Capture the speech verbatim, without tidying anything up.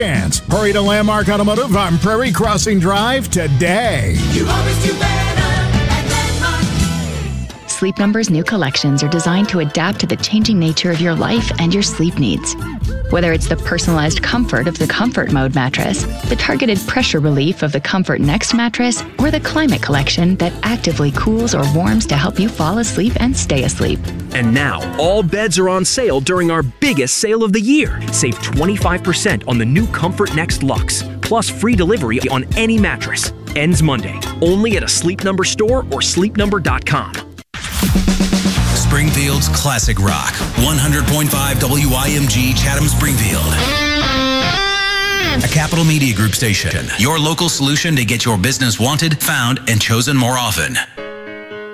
chance. Hurry to Landmark Automotive on Prairie Crossing Drive today. You always do better at Landmark. Sleep Number's new collections are designed to adapt to the changing nature of your life and your sleep needs. Whether it's the personalized comfort of the Comfort Mode mattress, the targeted pressure relief of the Comfort Next mattress, or the Climate Collection that actively cools or warms to help you fall asleep and stay asleep. And now, all beds are on sale during our biggest sale of the year. Save twenty-five percent on the new Comfort Next Luxe, plus free delivery on any mattress. Ends Monday, only at a Sleep Number store or sleep number dot com. Springfield's classic rock, one hundred point five W I M G Chatham Springfield. A Capital Media Group station. Your local solution to get your business wanted, found, and chosen more often.